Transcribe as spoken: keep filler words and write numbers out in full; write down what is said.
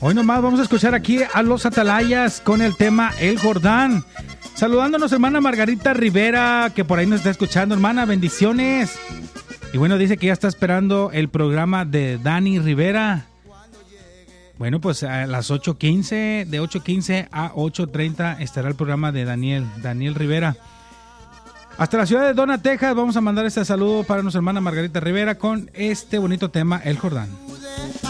Hoy nomás vamos a escuchar aquí a los Atalayas con el tema El Jordán. Saludándonos, hermana Margarita Rivera, que por ahí nos está escuchando. Hermana, bendiciones. Y bueno, dice que ya está esperando el programa de Dani Rivera. Bueno, pues a las ocho quince, de ocho quince a ocho treinta estará el programa de Daniel, Daniel Rivera. Hasta la ciudad de Donna, Texas, vamos a mandar este saludo para nuestra hermana Margarita Rivera con este bonito tema, El Jordán.